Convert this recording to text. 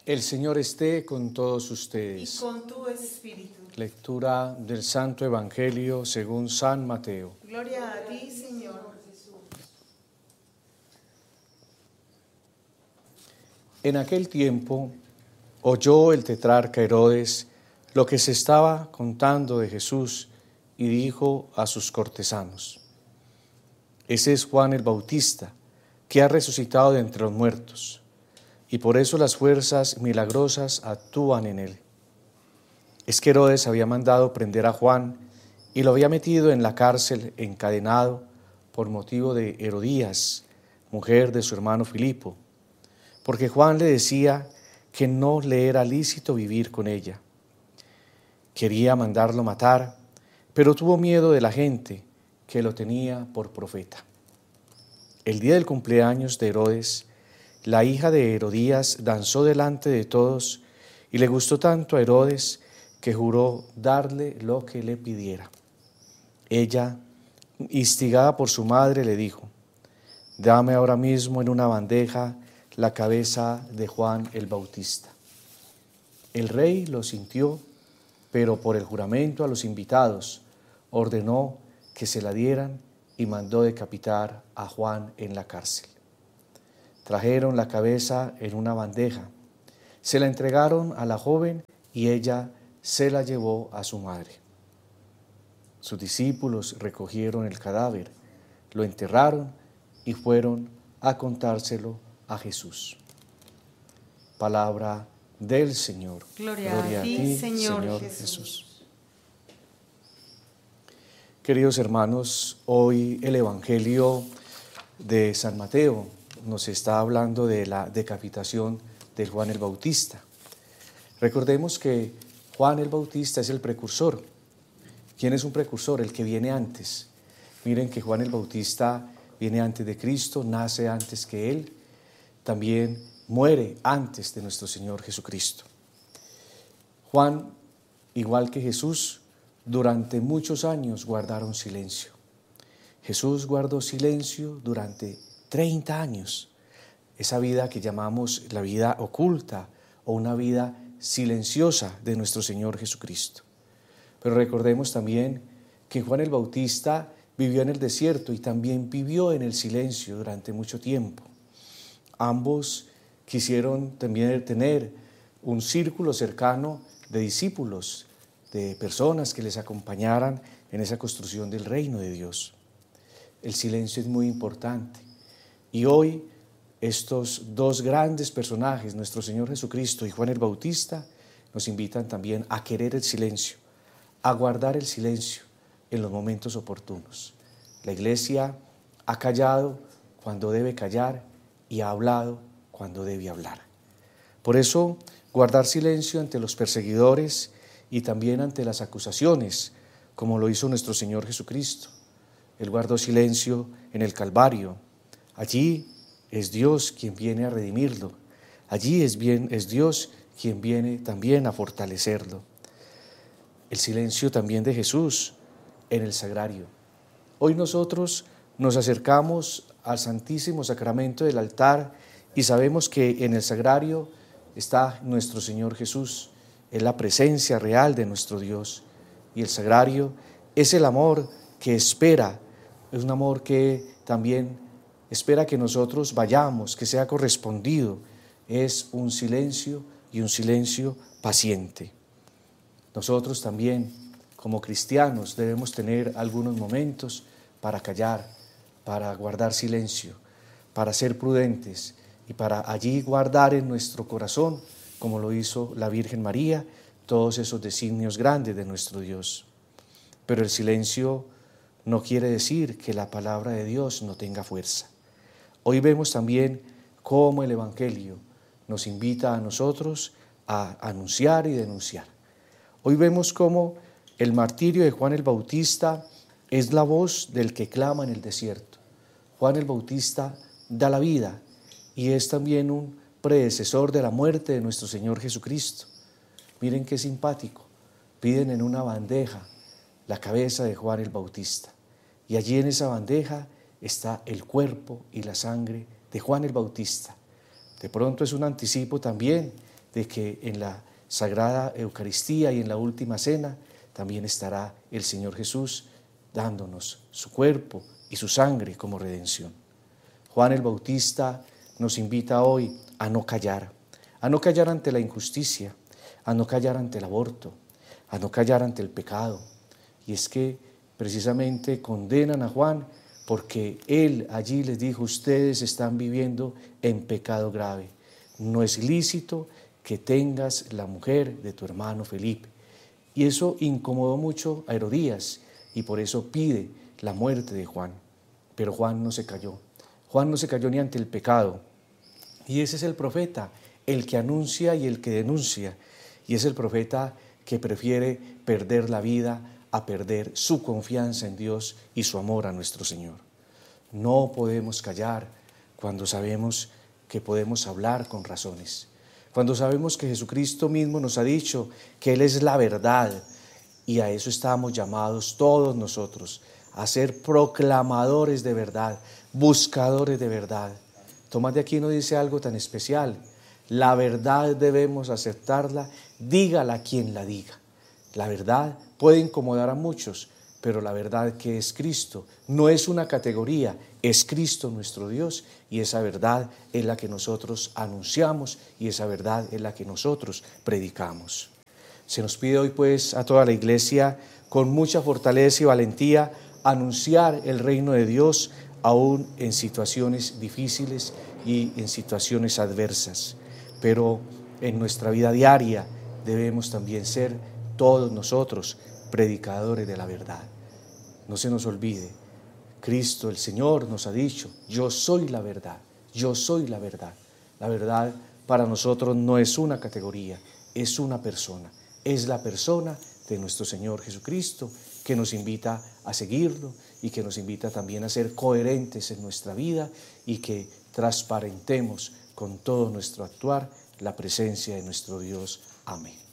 El Señor esté con todos y ustedes. con tu espíritu. Lectura del Santo Evangelio según San Mateo. Gloria a ti, Señor. En aquel tiempo oyó el tetrarca Herodes lo que se estaba contando de Jesús y dijo a sus cortesanos: Ese es Juan el Bautista, que ha resucitado de entre los muertos, y por eso las fuerzas milagrosas actúan en él. Es que Herodes había mandado prender a Juan y lo había metido en la cárcel encadenado por motivo de Herodías, mujer de su hermano Filipo, porque Juan le decía que no le era lícito vivir con ella. Quería mandarlo matar, pero tuvo miedo de la gente que lo tenía por profeta. El día del cumpleaños de Herodes, la hija de Herodías danzó delante de todos y le gustó tanto a Herodes que juró darle lo que le pidiera. Ella, instigada por su madre, le dijo: Dame ahora mismo en una bandeja la cabeza de Juan el Bautista. El rey lo sintió, pero por el juramento a los invitados ordenó que se la dieran y mandó decapitar a Juan en la cárcel. Trajeron la cabeza en una bandeja, se la entregaron a la joven y ella se la llevó a su madre. Sus discípulos recogieron el cadáver, lo enterraron y fueron a contárselo a Jesús. Palabra del Señor. Gloria a ti, Señor Jesús. Queridos hermanos, hoy el Evangelio de San Mateo nos está hablando de la decapitación de Juan el Bautista. Recordemos que Juan el Bautista es el precursor. ¿Quién es un precursor? El que viene antes. Miren que Juan el Bautista viene antes de Cristo, nace antes que Él, también muere antes de nuestro Señor Jesucristo. Juan, igual que Jesús, durante muchos años guardaron silencio. Jesús guardó silencio durante 30 años, esa vida que llamamos la vida oculta o una vida silenciosa de nuestro Señor Jesucristo. Pero recordemos también que Juan el Bautista vivió en el desierto y también vivió en el silencio durante mucho tiempo. Ambos quisieron también tener un círculo cercano de discípulos, de personas que les acompañaran en esa construcción del reino de Dios. El silencio es muy importante. Y hoy estos dos grandes personajes, nuestro Señor Jesucristo y Juan el Bautista, nos invitan también a querer el silencio, a guardar el silencio en los momentos oportunos. La Iglesia ha callado cuando debe callar y ha hablado cuando debe hablar. Por eso, guardar silencio ante los perseguidores y también ante las acusaciones, como lo hizo nuestro Señor Jesucristo. Él guardó silencio en el Calvario. Allí es Dios quien viene a redimirlo. Allí es Dios quien viene también a fortalecerlo. El silencio también de Jesús en el sagrario. Hoy nosotros nos acercamos al Santísimo Sacramento del altar y sabemos que en el sagrario está nuestro Señor Jesús. Es la presencia real de nuestro Dios. Y el sagrario es el amor que espera, es un amor que también espera que nosotros vayamos, que sea correspondido. Es un silencio y un silencio paciente. Nosotros también, como cristianos, debemos tener algunos momentos para callar, para guardar silencio, para ser prudentes y para allí guardar en nuestro corazón, como lo hizo la Virgen María, todos esos designios grandes de nuestro Dios. Pero el silencio no quiere decir que la palabra de Dios no tenga fuerza. Hoy vemos también cómo el Evangelio nos invita a nosotros a anunciar y denunciar. Hoy vemos cómo el martirio de Juan el Bautista es la voz del que clama en el desierto. Juan el Bautista da la vida y es también un predecesor de la muerte de nuestro Señor Jesucristo. Miren qué simpático. Piden en una bandeja la cabeza de Juan el Bautista. Y allí en esa bandeja está el cuerpo y la sangre de Juan el Bautista. De pronto es un anticipo también de que en la Sagrada Eucaristía y en la Última Cena también estará el Señor Jesús dándonos su cuerpo y su sangre como redención. Juan el Bautista nos invita hoy a no callar ante la injusticia, a no callar ante el aborto, a no callar ante el pecado. Y es que precisamente condenan a Juan porque él allí les dijo: ustedes están viviendo en pecado grave. No es lícito que tengas la mujer de tu hermano Felipe. Y eso incomodó mucho a Herodías y por eso pide la muerte de Juan. Pero Juan no se cayó. Juan no se cayó ni ante el pecado. Y ese es el profeta, el que anuncia y el que denuncia. Y es el profeta que prefiere perder la vida a perder su confianza en Dios y su amor a nuestro Señor. No podemos callar cuando sabemos que podemos hablar con razones, cuando sabemos que Jesucristo mismo nos ha dicho que Él es la verdad, y a eso estamos llamados todos nosotros, a ser proclamadores de verdad, buscadores de verdad. Tomás de Aquino dice algo tan especial: la verdad debemos aceptarla, dígala quien la diga. La verdad puede incomodar a muchos, pero la verdad que es Cristo no es una categoría, es Cristo nuestro Dios, y esa verdad es la que nosotros anunciamos y esa verdad es la que nosotros predicamos. Se nos pide hoy pues a toda la Iglesia con mucha fortaleza y valentía anunciar el reino de Dios aún en situaciones difíciles y en situaciones adversas, pero en nuestra vida diaria debemos también ser todos nosotros predicadores de la verdad. No se nos olvide, Cristo el Señor nos ha dicho: yo soy la verdad, yo soy la verdad. La verdad para nosotros no es una categoría, es una persona, es la persona de nuestro Señor Jesucristo, que nos invita a seguirlo y que nos invita también a ser coherentes en nuestra vida y que transparentemos con todo nuestro actuar la presencia de nuestro Dios. Amén.